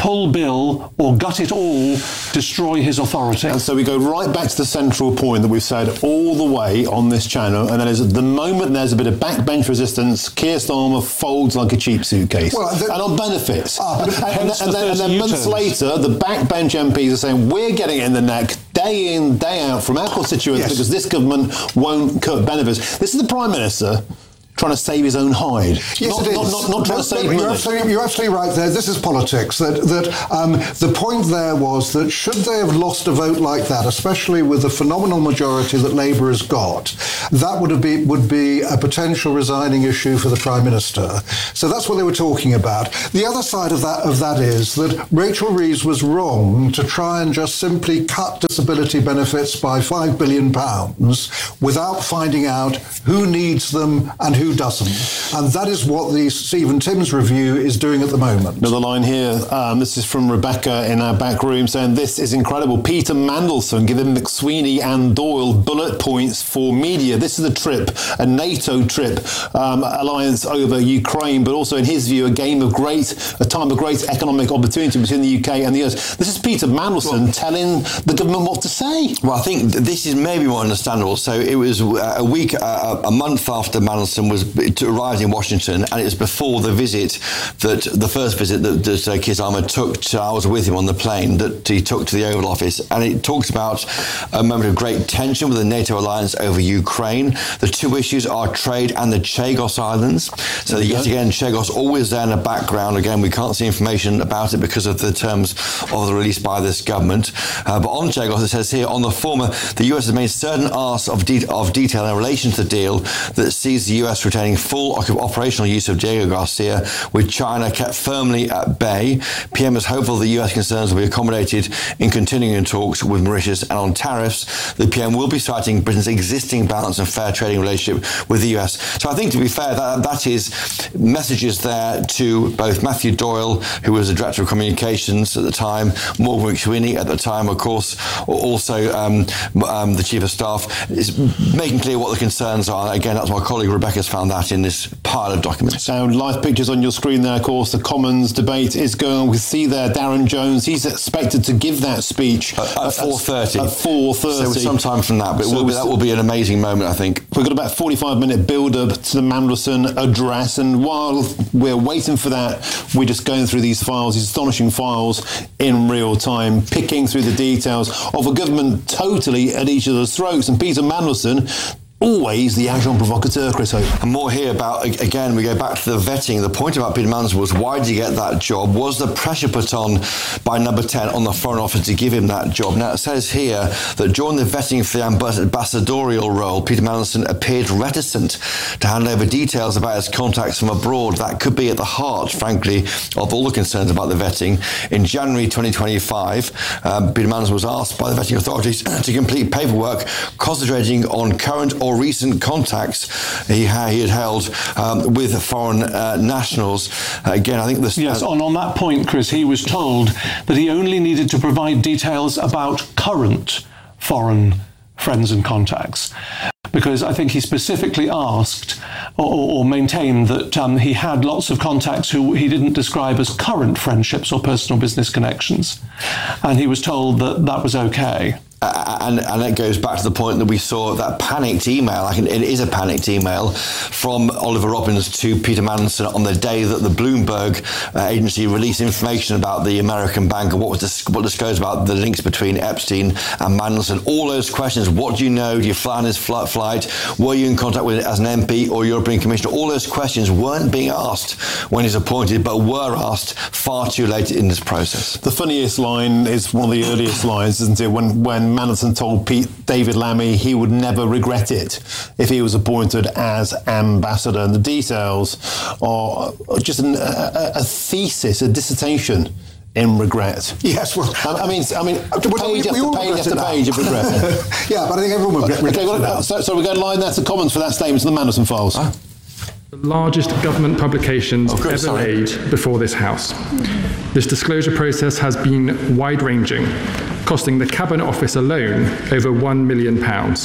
pull Bill or gut it all, destroy his authority. And so we go right back to the central point that we've said all the way on this channel, and that is at the moment there's a bit of backbench resistance, Keir Starmer folds like a cheap suitcase. Well, the, and on benefits. Ah, but, and, and, the and then, and then months later, the backbench M Ps are saying, we're getting it in the neck day in, day out from our constituents yes. because this government won't cut benefits. This is the Prime Minister trying to save his own hide. Yes, not, it is. Not, not, not trying no, to save no, money. You're absolutely, you're absolutely right there. This is politics. That that um, the point there was that should they have lost a vote like that, especially with the phenomenal majority that Labour has got, that would have been would be a potential resigning issue for the Prime Minister. So that's what they were talking about. The other side of that of that is that Rachel Reeves was wrong to try and just simply cut disability benefits by five billion pounds without finding out who needs them and who doesn't. And that is what the Stephen Timms review is doing at the moment. Another line here, um, this is from Rebecca in our back room saying, this is incredible. Peter Mandelson giving McSweeney and Doyle bullet points for media. This is a trip, a NATO trip, um, alliance over Ukraine, but also in his view, a game of great, a time of great economic opportunity between the U K and the U S. This is Peter Mandelson well, telling the government what to say. Well, I think this is maybe more understandable. So it was a week, uh, a month after Mandelson was arrived in Washington, and it was before the visit that the first visit that, that uh, Keir Starmer took to, I was with him on the plane, that he took to the Oval Office, and it talks about a moment of great tension with the NATO alliance over Ukraine. The two issues are trade and the Chagos Islands. So okay. yet again, Chagos always there in the background. Again, we can't see information about it because of the terms of the release by this government. Uh, but on Chagos, it says here, on the former, the U S has made certain asks of, de- of detail in relation to the deal that sees the U S retaining full operational use of Diego Garcia, with China kept firmly at bay. P M is hopeful the U S concerns will be accommodated in continuing talks with Mauritius, and on tariffs, the P M will be citing Britain's existing balanced and fair trading relationship with the U S. So I think, to be fair, that, that is messages there to both Matthew Doyle, who was the Director of Communications at the time, Morgan McSweeney at the time, of course, also um, um, the Chief of Staff, is making clear what the concerns are. Again, that's my colleague Rebecca's found that in this pile of documents. So live pictures on your screen there, of course. The Commons debate is going. We see there Darren Jones. He's expected to give that speech at, at four thirty. At four thirty. So some time from that, but so it will be, that will be an amazing moment, I think. We've got about a forty-five minute build-up to the Mandelson address, and while we're waiting for that, we're just going through these files, these astonishing files in real time, picking through the details of a government totally at each other's throats. And Peter Mandelson, always the agent provocateur, Chris Hope. And more here about, again, we go back to the vetting. The point about Peter Mandelson was, why did he get that job? Was the pressure put on by Number ten on the Foreign Office to give him that job? Now, it says here that during the vetting for the ambassadorial role, Peter Mandelson appeared reticent to hand over details about his contacts from abroad. That could be at the heart, frankly, of all the concerns about the vetting. In January twenty twenty-five, um, Peter Mandelson was asked by the vetting authorities to complete paperwork concentrating on current or recent contacts he, ha- he had held um, with foreign uh, nationals. Uh, again, I think this... Yes, uh, and on that point, Chris, he was told that he only needed to provide details about current foreign friends and contacts, because I think he specifically asked or, or maintained that um, he had lots of contacts who he didn't describe as current friendships or personal business connections. And he was told that that was okay. Uh, and, and it goes back to the point that we saw, that panicked email, like it is a panicked email from Oliver Robbins to Peter Mandelson on the day that the Bloomberg uh, agency released information about the American bank and what was dis- what disclosed about the links between Epstein and Mandelson. All those questions: what do you know? Do you fly on his flight? flight? Were you in contact with it as an M P or European Commissioner? All those questions weren't being asked when he's appointed, but were asked far too late in this process. The funniest line is one of the earliest lines, isn't it? When when Mandelson told Pete, David Lammy he would never regret it if he was appointed as ambassador. And the details are just an, a, a thesis, a dissertation in regret. Yes, well, I, I mean, I mean, we, page we, we after page after page of regret. Yeah, but I think everyone would regret okay, it. So, so we're going to line that to Commons for that statement to the Mandelson files. Huh? The largest government publications oh, good, ever sorry. made before this House. This disclosure process has been wide-ranging, costing the Cabinet Office alone over one million pounds.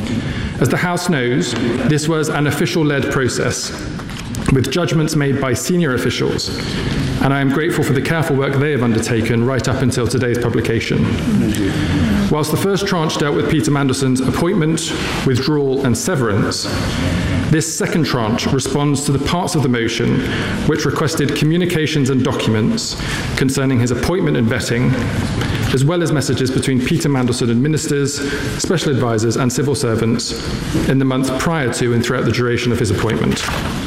As the House knows, this was an official-led process, with judgments made by senior officials and I am grateful for the careful work they have undertaken right up until today's publication. Whilst the first tranche dealt with Peter Mandelson's appointment, withdrawal and severance, this second tranche responds to the parts of the motion which requested communications and documents concerning his appointment and vetting, as well as messages between Peter Mandelson and ministers, special advisors and civil servants in the month prior to and throughout the duration of his appointment.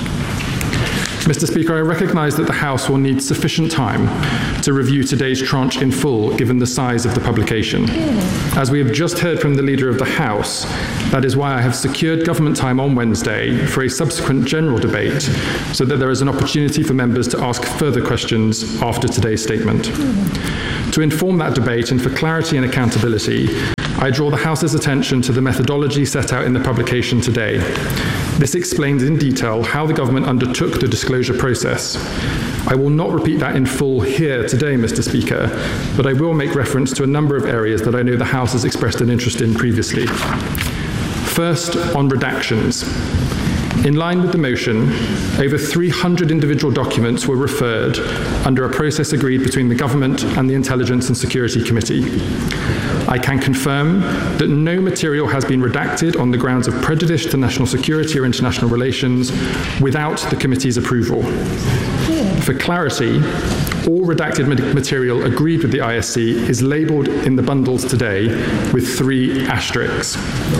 Mister Speaker, I recognise that the House will need sufficient time to review today's tranche in full, given the size of the publication. As we have just heard from the Leader of the House, that is why I have secured government time on Wednesday for a subsequent general debate, so that there is an opportunity for members to ask further questions after today's statement. To inform that debate and for clarity and accountability, I draw the House's attention to the methodology set out in the publication today. This explains in detail how the government undertook the disclosure process. I will not repeat that in full here today, Mister Speaker, but I will make reference to a number of areas that I know the House has expressed an interest in previously. First, on redactions. In line with the motion, over three hundred individual documents were referred under a process agreed between the government and the Intelligence and Security Committee. I can confirm that no material has been redacted on the grounds of prejudice to national security or international relations without the committee's approval. For clarity, all redacted material agreed with the I S C is labelled in the bundles today with three asterisks.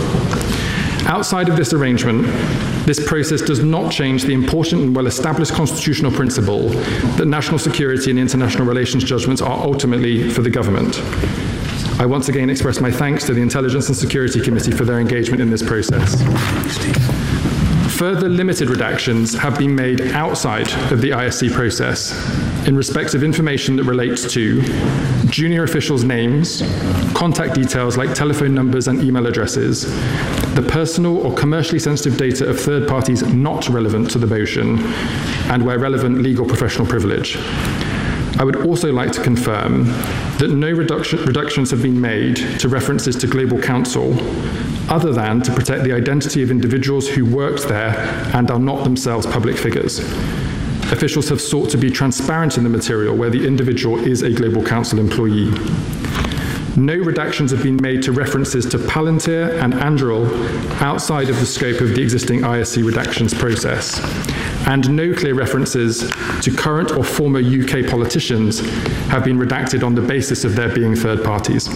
Outside of this arrangement, this process does not change the important and well-established constitutional principle that national security and international relations judgments are ultimately for the government. I once again express my thanks to the Intelligence and Security Committee for their engagement in this process. Further limited redactions have been made outside of the I S C process in respect of information that relates to junior officials' names, contact details like telephone numbers and email addresses, the personal or commercially sensitive data of third parties not relevant to the motion, and where relevant, legal professional privilege. I would also like to confirm that no reduction, reductions have been made to references to Global Council, other than to protect the identity of individuals who worked there and are not themselves public figures. Officials have sought to be transparent in the material where the individual is a Global Council employee. No redactions have been made to references to Palantir and Anduril outside of the scope of the existing I S C redactions process. And no clear references to current or former U K politicians have been redacted on the basis of their being third parties.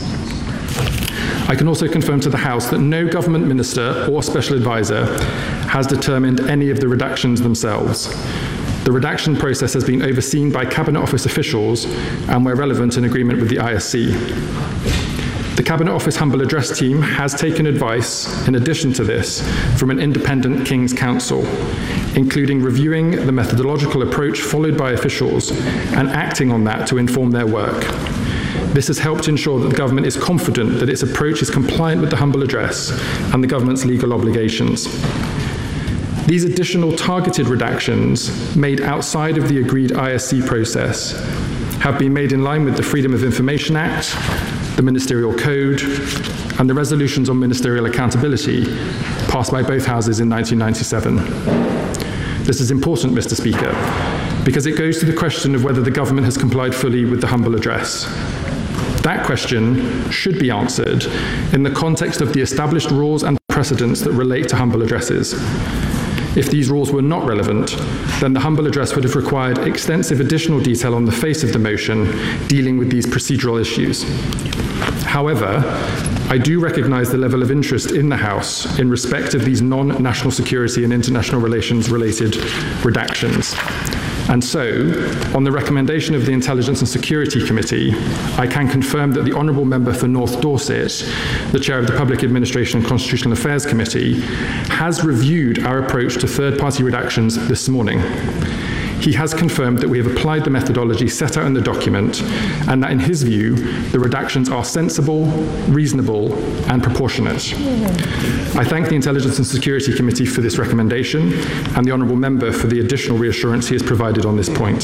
I can also confirm to the House that no government minister or special advisor has determined any of the redactions themselves. The redaction process has been overseen by Cabinet Office officials and, where relevant, in agreement with the I S C. The Cabinet Office Humble Address team has taken advice, in addition to this, from an independent King's Counsel, including reviewing the methodological approach followed by officials and acting on that to inform their work. This has helped ensure that the government is confident that its approach is compliant with the Humble Address and the government's legal obligations. These additional targeted redactions made outside of the agreed I S C process have been made in line with the Freedom of Information Act, the Ministerial Code, and the resolutions on ministerial accountability passed by both houses in nineteen ninety-seven. This is important, Mister Speaker, because it goes to the question of whether the government has complied fully with the Humble Address. That question should be answered in the context of the established rules and precedents that relate to humble addresses. If these rules were not relevant, then the Humble Address would have required extensive additional detail on the face of the motion dealing with these procedural issues. However, I do recognise the level of interest in the House in respect of these non-national security and international relations related redactions. And so, on the recommendation of the Intelligence and Security Committee, I can confirm that the Honourable Member for North Dorset, the Chair of the Public Administration and Constitutional Affairs Committee, has reviewed our approach to third-party redactions this morning. He has confirmed that we have applied the methodology set out in the document and that, in his view, the redactions are sensible, reasonable, and proportionate. I thank the Intelligence and Security Committee for this recommendation and the Honourable Member for the additional reassurance he has provided on this point.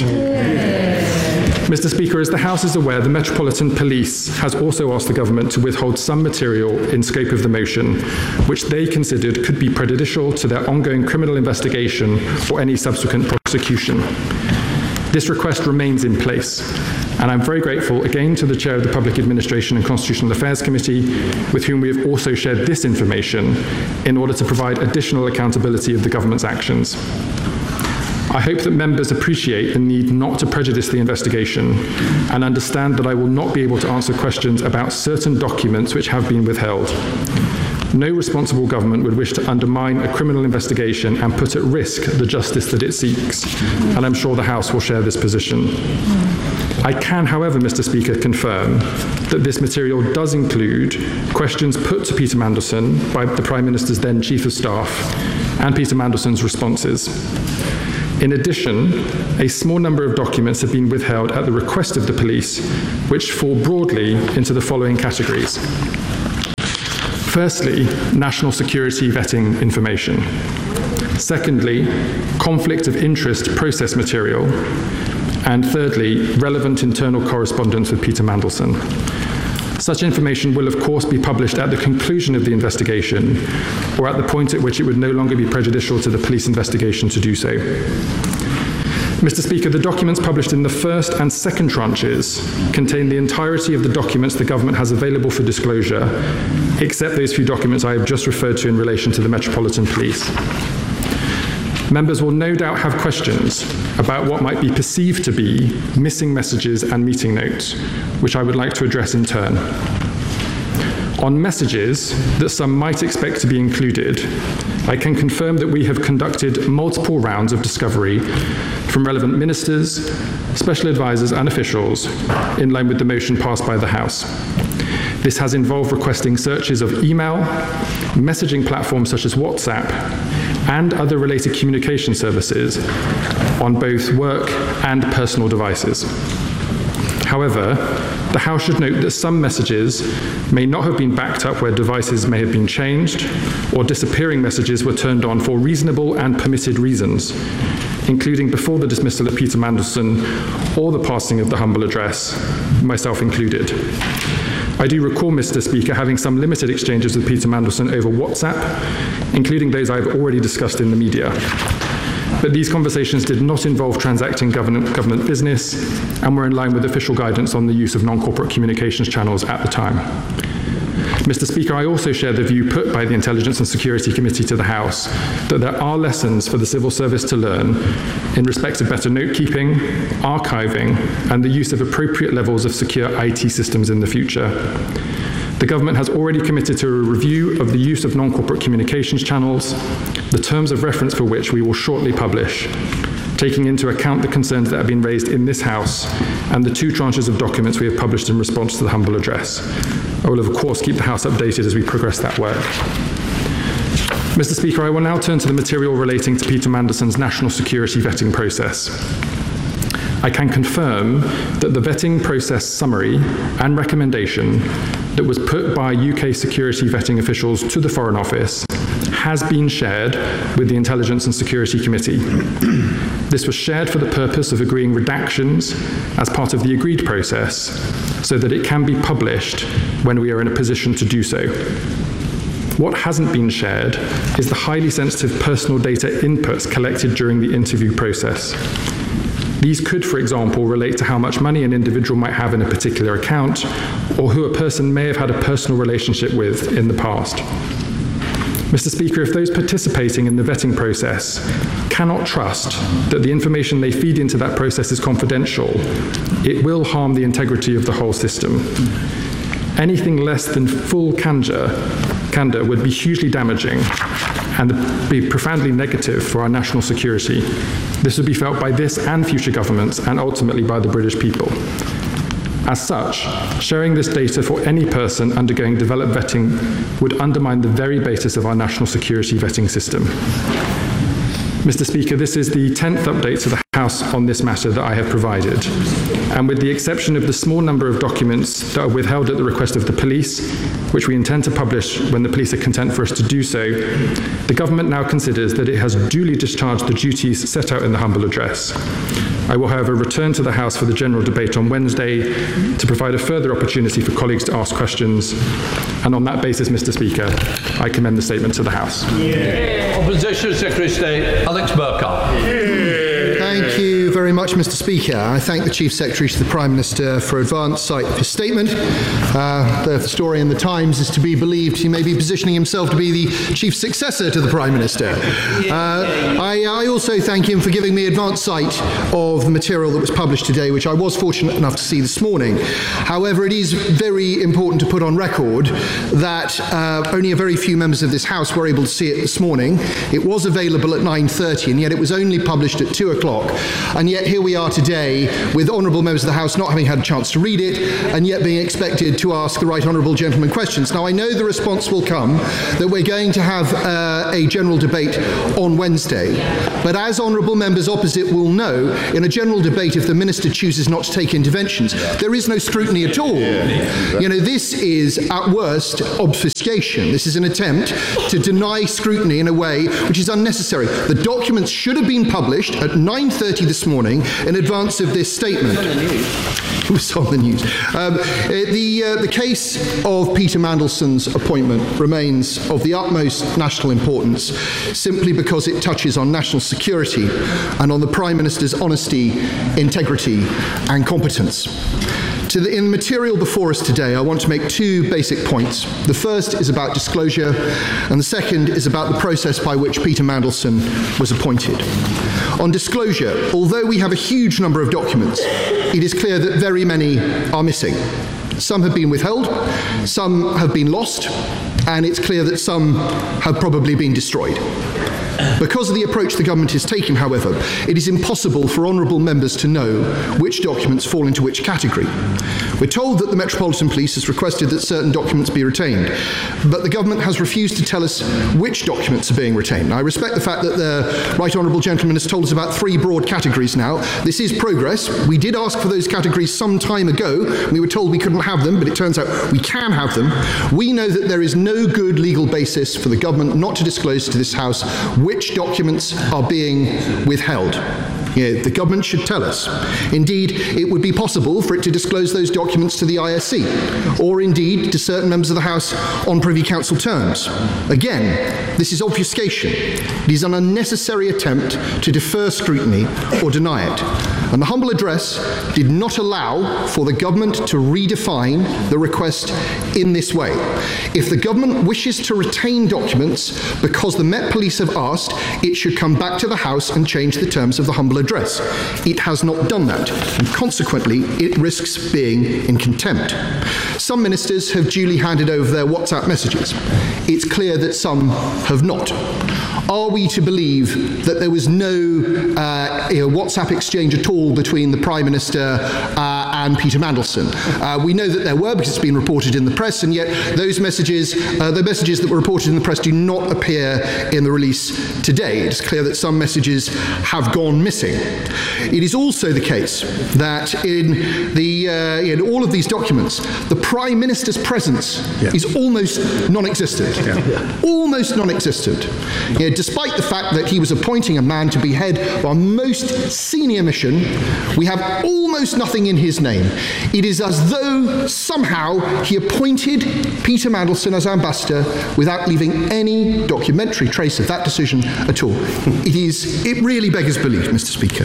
Mister Speaker, as the House is aware, the Metropolitan Police has also asked the government to withhold some material in scope of the motion, which they considered could be prejudicial to their ongoing criminal investigation or any subsequent prosecution. This request remains in place, and I'm very grateful again to the Chair of the Public Administration and Constitutional Affairs Committee, with whom we have also shared this information in order to provide additional accountability of the government's actions. I hope that members appreciate the need not to prejudice the investigation and understand that I will not be able to answer questions about certain documents which have been withheld. No responsible government would wish to undermine a criminal investigation and put at risk the justice that it seeks, and I'm sure the House will share this position. I can, however, Mister Speaker, confirm that this material does include questions put to Peter Mandelson by the Prime Minister's then Chief of Staff and Peter Mandelson's responses. In addition, a small number of documents have been withheld at the request of the police, which fall broadly into the following categories. Firstly, national security vetting information. Secondly, conflict of interest process material. And thirdly, relevant internal correspondence with Peter Mandelson. Such information will of course be published at the conclusion of the investigation or at the point at which it would no longer be prejudicial to the police investigation to do so. Mister Speaker, the documents published in the first and second tranches contain the entirety of the documents the government has available for disclosure, except those few documents I have just referred to in relation to the Metropolitan Police. Members will no doubt have questions about what might be perceived to be missing messages and meeting notes, which I would like to address in turn. On messages that some might expect to be included, I can confirm that we have conducted multiple rounds of discovery from relevant ministers, special advisors and officials in line with the motion passed by the House. This has involved requesting searches of email, messaging platforms such as WhatsApp, and other related communication services on both work and personal devices. However, the House should note that some messages may not have been backed up where devices may have been changed, or disappearing messages were turned on for reasonable and permitted reasons, including before the dismissal of Peter Mandelson or the passing of the humble address, myself included. I do recall, Mister Speaker, having some limited exchanges with Peter Mandelson over WhatsApp, including those I've already discussed in the media. But these conversations did not involve transacting government, government business and were in line with official guidance on the use of non-corporate communications channels at the time. Mister Speaker, I also share the view put by the Intelligence and Security Committee to the House that there are lessons for the civil service to learn in respect of better note-keeping, archiving, and the use of appropriate levels of secure I T systems in the future. The government has already committed to a review of the use of non-corporate communications channels, the terms of reference for which we will shortly publish, taking into account the concerns that have been raised in this House and the two tranches of documents we have published in response to the humble address. I will, of course, keep the House updated as we progress that work. Mister Speaker, I will now turn to the material relating to Peter Mandelson's national security vetting process. I can confirm that the vetting process summary and recommendation that was put by U K security vetting officials to the Foreign Office has been shared with the Intelligence and Security Committee. This was shared for the purpose of agreeing redactions as part of the agreed process so that it can be published when we are in a position to do so. What hasn't been shared is the highly sensitive personal data inputs collected during the interview process. These could, for example, relate to how much money an individual might have in a particular account, or who a person may have had a personal relationship with in the past. Mister Speaker, if those participating in the vetting process cannot trust that the information they feed into that process is confidential, it will harm the integrity of the whole system. Anything less than full candor, candor would be hugely damaging and be profoundly negative for our national security. This would be felt by this and future governments, and ultimately by the British people. As such, sharing this data for any person undergoing developed vetting would undermine the very basis of our national security vetting system. Mister Speaker, this is the tenth update to the House on this matter that I have provided. And with the exception of the small number of documents that are withheld at the request of the police, which we intend to publish when the police are content for us to do so, the government now considers that it has duly discharged the duties set out in the humble address. I will, however, return to the House for the general debate on Wednesday to provide a further opportunity for colleagues to ask questions. And on that basis, Mister Speaker, I commend the statement to the House. Yeah. Opposition Secretary of State, Alex Burkhardt. Yeah. Thank you very very much, Mister Speaker. I thank the Chief Secretary to the Prime Minister for advance sight of his statement. Uh, the story in the Times is to be believed he may be positioning himself to be the chief successor to the Prime Minister. Uh, I, I also thank him for giving me advance sight of the material that was published today, which I was fortunate enough to see this morning. However, it is very important to put on record that uh, only a very few members of this House were able to see it this morning. It was available at nine thirty, and yet it was only published at two o'clock. And yet here we are today with honourable members of the House not having had a chance to read it, and yet being expected to ask the right honourable gentleman questions. Now, I know the response will come that we're going to have uh, a general debate on Wednesday, but as honourable members opposite will know, in a general debate, if the Minister chooses not to take interventions, there is no scrutiny at all. You know, this is, at worst, obfuscation. This is an attempt to deny scrutiny in a way which is unnecessary. The documents should have been published at nine thirty this morning in advance of this statement. It was on the news. Um, the, uh, the case of Peter Mandelson's appointment remains of the utmost national importance simply because it touches on national security and on the Prime Minister's honesty, integrity and competence. To the, in the material before us today, I want to make two basic points. The first is about disclosure, and the second is about the process by which Peter Mandelson was appointed. On disclosure, although we have a huge number of documents, it is clear that very many are missing. Some have been withheld, some have been lost, and it's clear that some have probably been destroyed. Because of the approach the government is taking, however, it is impossible for honourable members to know which documents fall into which category. We're told that the Metropolitan Police has requested that certain documents be retained, but the government has refused to tell us which documents are being retained. Now, I respect the fact that the Right Honourable Gentleman has told us about three broad categories now. This is progress. We did ask for those categories some time ago. We were told we couldn't have them, but it turns out we can have them. We know that there is no good legal basis for the government not to disclose to this House which documents are being withheld. Yeah, the government should tell us. Indeed, it would be possible for it to disclose those documents to the I S C, or indeed to certain members of the House on Privy Council terms. Again, this is obfuscation. It is an unnecessary attempt to defer scrutiny or deny it. And the humble address did not allow for the government to redefine the request in this way. If the government wishes to retain documents because the Met Police have asked, it should come back to the House and change the terms of the humble address. It has not done that, and consequently, it risks being in contempt. Some ministers have duly handed over their WhatsApp messages. It's clear that some have not. Are we to believe that there was no uh, you know, WhatsApp exchange at all between the Prime Minister uh, and Peter Mandelson? Uh, we know that there were, because it's been reported in the press, and yet those messages, uh, the messages that were reported in the press do not appear in the release today. It's clear that some messages have gone missing. It is also the case that in, the, uh, in all of these documents, the Prime Minister's presence yeah. is almost non-existent. Yeah. Yeah. Almost non-existent. You know, despite the fact that he was appointing a man to be head of our most senior mission, we have almost nothing in his name. It is as though somehow he appointed Peter Mandelson as ambassador without leaving any documentary trace of that decision at all. It is, it really beggars belief, Mister Speaker.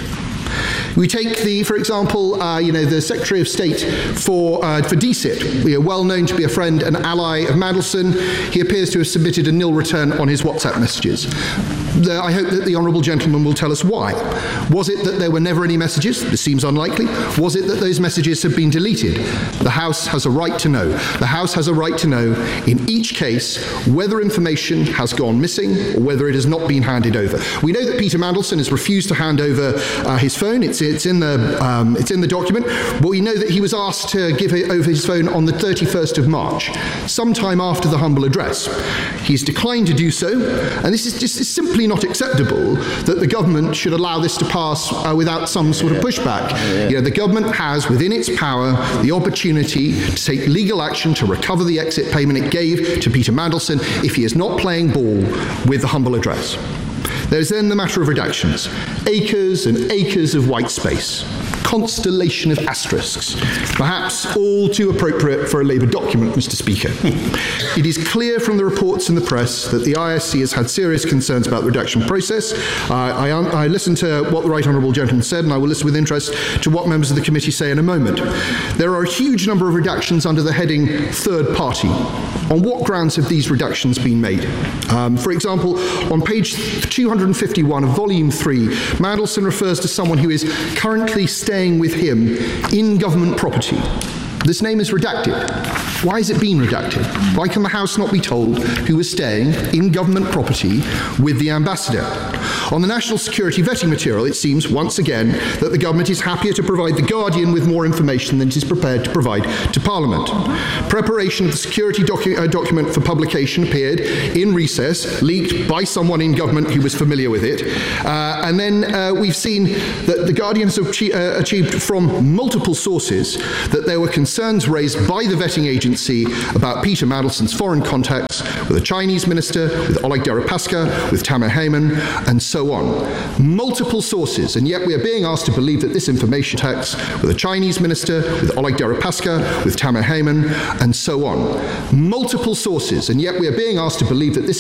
We take the, for example, uh, you know, the Secretary of State for uh, for D C I T, we are well known to be a friend and ally of Mandelson. He appears to have submitted a nil return on his WhatsApp messages. The, I hope that the honourable gentleman will tell us why. Was it that there were never any messages? This seems unlikely. Was it that those messages have been deleted? The House has a right to know. The House has a right to know in each case whether information has gone missing or whether it has not been handed over. We know that Peter Mandelson has refused to hand over uh, his phone. It's It's in the um, it's in the document, but we know that he was asked to give it over his phone on the thirty-first of March, sometime after the humble address. He's declined to do so, and this is just is simply not acceptable that the government should allow this to pass uh, without some sort of pushback. Yeah. You know, the government has within its power the opportunity to take legal action to recover the exit payment it gave to Peter Mandelson if he is not playing ball with the humble address. There's then the matter of redactions. Acres and acres of white space. Constellation of asterisks. Perhaps all too appropriate for a Labour document, Mister Speaker. It is clear from the reports in the press that the I S C has had serious concerns about the redaction process. Uh, I, I listened to what the Right Honourable Gentleman said, and I will listen with interest to what members of the committee say in a moment. There are a huge number of redactions under the heading third party. On what grounds have these redactions been made? Um, for example, on page two hundred fifty-one of volume three, Mandelson refers to someone who is currently staying with him in government property. This name is redacted. Why has it been redacted? Why can the House not be told who is staying in government property with the ambassador? On the national security vetting material, it seems once again that the government is happier to provide The Guardian with more information than it is prepared to provide to Parliament. Preparation of the security docu- uh, document for publication appeared in recess, leaked by someone in government who was familiar with it. Uh, and then uh, we've seen that The Guardian has achieved, uh, achieved from multiple sources that there were concerns raised by the vetting agency about Peter Mandelson's foreign contacts with a Chinese minister, with Oleg Deripaska, with Tamer Heyman, and so on. Multiple sources, and yet we are being asked to believe that this information text with a Chinese minister, with Oleg Deripaska, with Tamer Heyman, and so on. Multiple sources, and yet we are being asked to believe that this